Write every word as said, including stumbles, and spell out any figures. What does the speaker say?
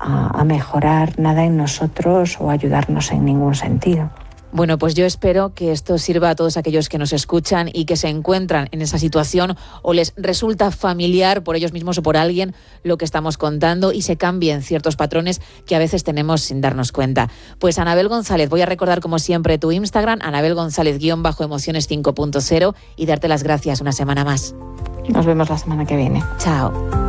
a, a mejorar nada en nosotros o ayudarnos en ningún sentido. Bueno, pues yo espero que esto sirva a todos aquellos que nos escuchan y que se encuentran en esa situación o les resulta familiar por ellos mismos o por alguien lo que estamos contando y se cambien ciertos patrones que a veces tenemos sin darnos cuenta. Pues Anabel González, voy a recordar como siempre tu Instagram, Anabel González guión bajo emociones cinco punto cero y darte las gracias una semana más. Nos vemos la semana que viene. Chao.